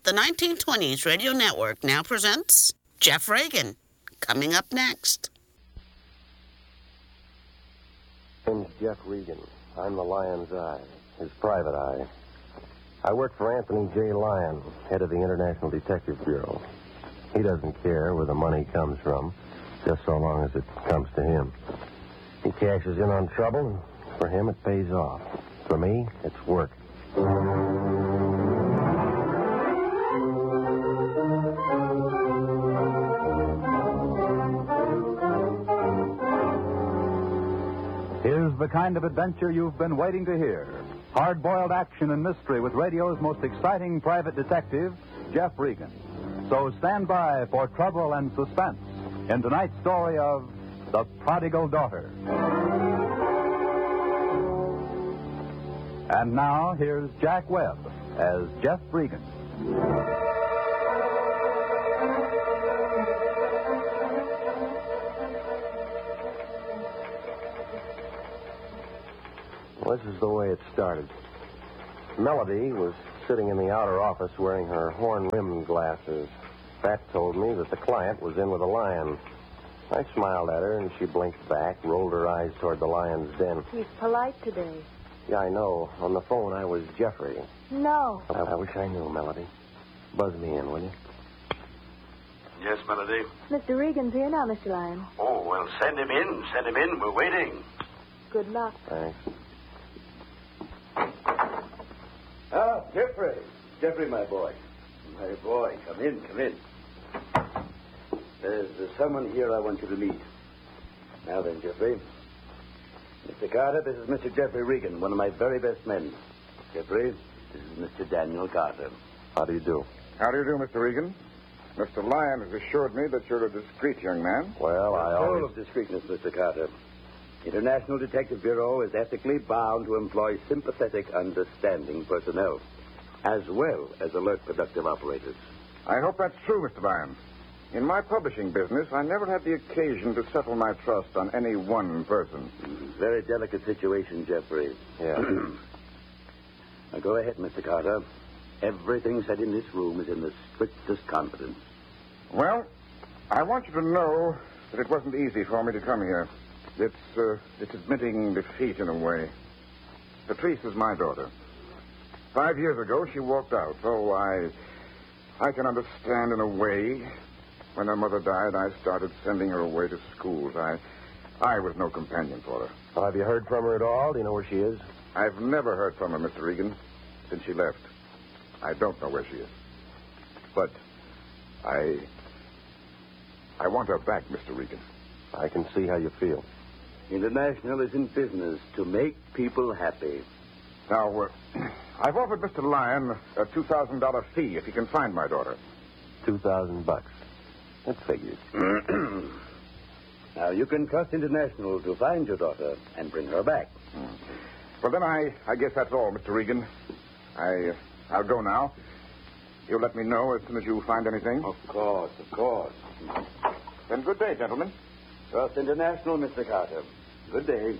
The 1920s Radio Network now presents Jeff Reagan. Coming up next. My name's Jeff Regan. I'm the Lion's Eye, his private eye. I work for Anthony J. Lyon, head of the International Detective Bureau. He doesn't care where the money comes from, just so long as it comes to him. He cashes in on trouble, and for him it pays off. For me, it's work. Here's the kind of adventure you've been waiting to hear. Hard-boiled action and mystery with radio's most exciting private detective, Jeff Regan. So stand by for trouble and suspense in tonight's story of The Prodigal Daughter. And now, here's Jack Webb as Jeff Regan. This is the way it started. Melody was sitting in the outer office wearing her horn-rimmed glasses. That told me that the client was in with a lion. I smiled at her, and she blinked back, rolled her eyes toward the lion's den. He's polite today. Yeah, I know. On the phone, I was Jeffrey. No. I wish I knew, Melody. Buzz me in, will you? Yes, Melody. Mr. Regan's here now, Mr. Lyon. Oh, well, send him in. Send him in. We're waiting. Good luck. Thanks. Ah, Jeffrey. Jeffrey, my boy. My boy, come in, come in. There's someone here I want you to meet. Now then, Jeffrey. Mr. Carter, this is Mr. Jeffrey Regan, one of my very best men. Jeffrey, this is Mr. Daniel Carter. How do you do? How do you do, Mr. Regan? Mr. Lyon has assured me that you're a discreet young man. Well, I Full always... of discreetness, Mr. Carter. International Detective Bureau is ethically bound to employ sympathetic, understanding personnel, as well as alert, productive operators. I hope that's true, Mr. Lyon. In my publishing business, I never had the occasion to settle my trust on any one person. Very delicate situation, Jeffrey. Yeah. Now, go ahead, Mr. Carter. Everything said in this room is in the strictest confidence. Well, I want you to know that it wasn't easy for me to come here. It's admitting defeat in a way. Patrice is my daughter. 5 years ago, she walked out. Oh, I can understand in a way. When her mother died, I started sending her away to schools. I was no companion for her. Well, have you heard from her at all? Do you know where she is? I've never heard from her, Mr. Regan, since she left. I don't know where she is. But I want her back, Mr. Regan. I can see how you feel. International is in business to make people happy. Now, I've offered Mr. Lyon a $2,000 fee if he can find my daughter. $2,000. That figures. Now, you can trust International to find your daughter and bring her back. Well, then I guess that's all, Mr. Regan. I'll go now. You'll let me know as soon as you find anything? Of course, of course. Then good day, gentlemen. Trust International, Mr. Carter. Good day.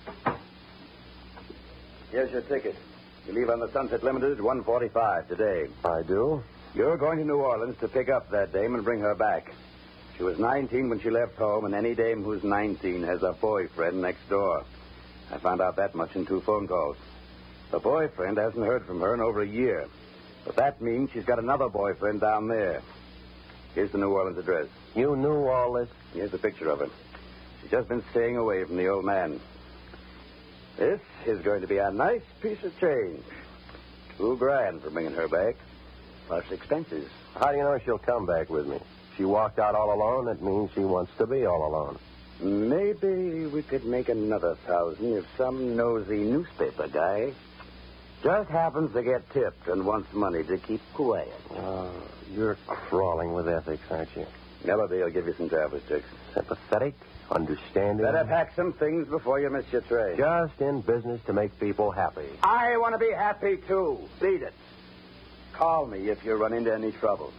Here's your ticket. You leave on the Sunset Limited at 1:45 today. I do? You're going to New Orleans to pick up that dame and bring her back. She was 19 when she left home, and any dame who's 19 has a boyfriend next door. I found out that much in 2 phone calls. The boyfriend hasn't heard from her in over a year. But that means she's got another boyfriend down there. Here's the New Orleans address. You knew all this? Here's a picture of her. She's just been staying away from the old man. This is going to be a nice piece of change. $2,000 for bringing her back, plus expenses. How do you know she'll come back with me? She walked out all alone. That means she wants to be all alone. Maybe we could make another 1,000 if some nosy newspaper guy just happens to get tipped and wants money to keep quiet. You're crawling with ethics, aren't you? Melody will give you some travel sticks. Sympathetic, understanding. Better pack some things before you miss your train. Just in business to make people happy. I want to be happy, too. Beat it. Call me if you run into any trouble.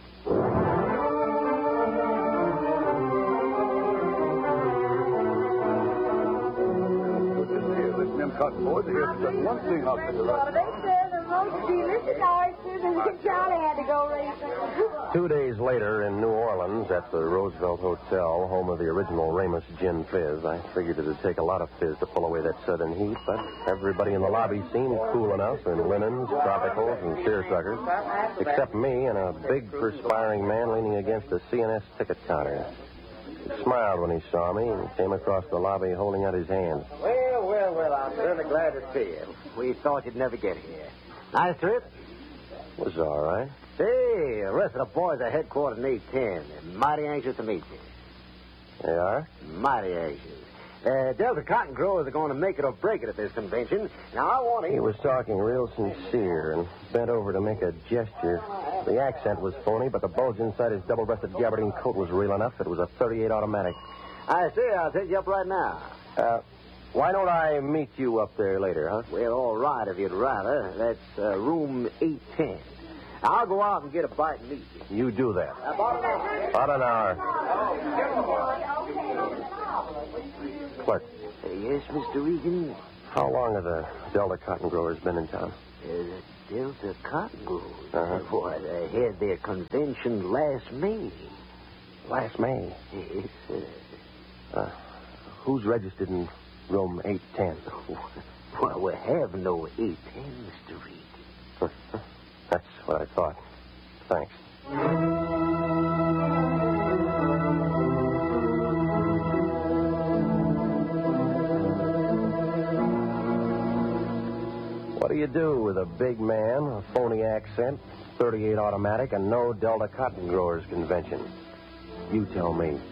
Listen, them cotton boys are here for just one thing, I'll tell you right now. Oh, gee, listen, ours, Susan. Charlie had to go racing. 2 days later in New Orleans at the Roosevelt Hotel, home of the original Ramus Gin Fizz, I figured it would take a lot of fizz to pull away that southern heat, but everybody in the lobby seemed cool enough in linens, tropicals, and seersuckers, except me and a big, perspiring man leaning against a CNS ticket counter. He smiled when he saw me and came across the lobby holding out his hand. Well, I'm certainly glad to see you. We thought you'd never get here. Nice trip? It was all right. Hey, the rest of the boys are headquartered in 810. They're mighty anxious to meet you. They are? Mighty anxious. Delta Cotton Growers are going to make it or break it at this convention. Now, I want to... He was talking real sincere and bent over to make a gesture. The accent was phony, but the bulge inside his double-breasted gabardine coat was real enough. It was a .38 automatic. I say, I'll take you up right now. Why don't I meet you up there later, huh? Well, all right, if you'd rather. That's room 810. I'll go out and get a bite and meet you. You do that. About an hour. About an hour. Clerk, Yes, Mr. Regan? how long have the Delta Cotton Growers been in town? Delta Cotton Growers? Uh-huh. Boy, they had their convention last May. Last May. Yes, sir. Who's registered in room 810? Well, we have no 810, Mr. Regan. That's what I thought. Thanks. What do you do with a big man, a phony accent, .38 automatic, and no Delta Cotton Growers convention? You tell me.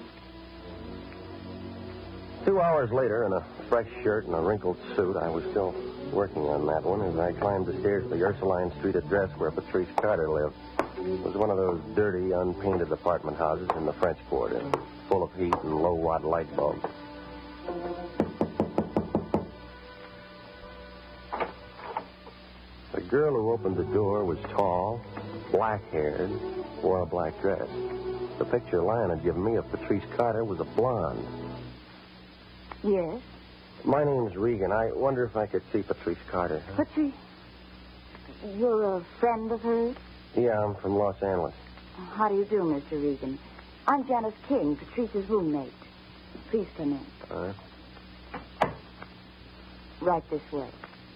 2 hours later, in a fresh shirt and a wrinkled suit, I was still working on that one as I climbed the stairs to the Ursuline Street address where Patrice Carter lived. It was one of those dirty, unpainted apartment houses in the French Quarter, full of heat and low-watt light bulbs. The girl who opened the door was tall, black-haired, wore a black dress. The picture Lion had given me of Patrice Carter was a blonde. Yes? My name's Regan. I wonder if I could see Patrice Carter. Patrice, you're a friend of hers? Yeah, I'm from Los Angeles. How do you do, Mr. Regan? I'm Janice King, Patrice's roommate. Please come in. All right. Right this way.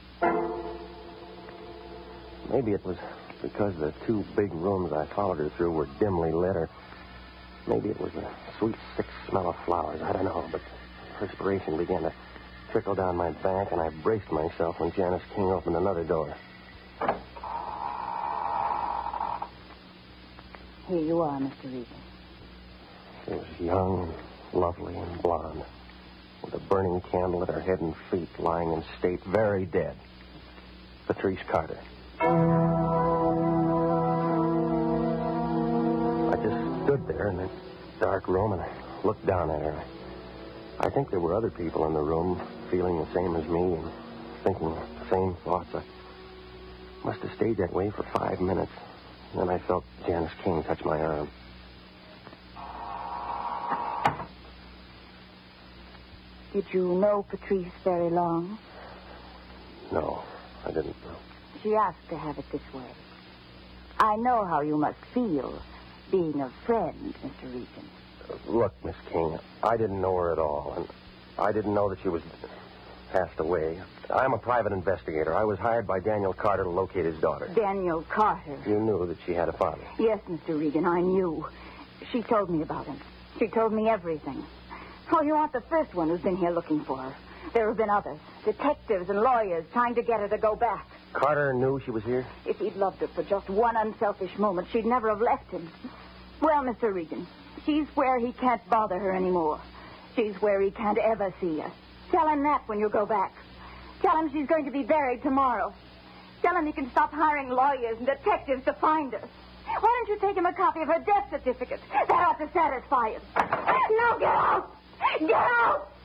Maybe it was because the 2 big rooms I followed her through were dimly lit, or maybe it was the sweet, sick smell of flowers. I don't know, but perspiration began to trickle down my back, and I braced myself when Janice King opened another door. Here you are, Mr. Regan. She was young, lovely, and blonde, with a burning candle at her head and feet, lying in state, very dead. Patrice Carter. I just stood there in that dark room, and I looked down at her. I think there were other people in the room feeling the same as me and thinking the same thoughts. I must have stayed that way for 5 minutes. Then I felt Janice King touch my arm. Did you know Patrice very long? No, I didn't know. She asked to have it this way. I know how you must feel being a friend, Mr. Regan. Look, Miss King, I didn't know her at all, and I didn't know that she was passed away. I'm a private investigator. I was hired by Daniel Carter to locate his daughter. Daniel Carter. You knew that she had a father. Yes, Mr. Regan, I knew. She told me about him. She told me everything. Oh, you aren't the first one who's been here looking for her. There have been others, detectives and lawyers trying to get her to go back. Carter knew she was here? If he'd loved her for just one unselfish moment, she'd never have left him. Well, Mr. Regan, she's where he can't bother her anymore. She's where he can't ever see her. Tell him that when you go back. Tell him she's going to be buried tomorrow. Tell him he can stop hiring lawyers and detectives to find her. Why don't you take him a copy of her death certificate? That ought to satisfy him. No, get out! Get out!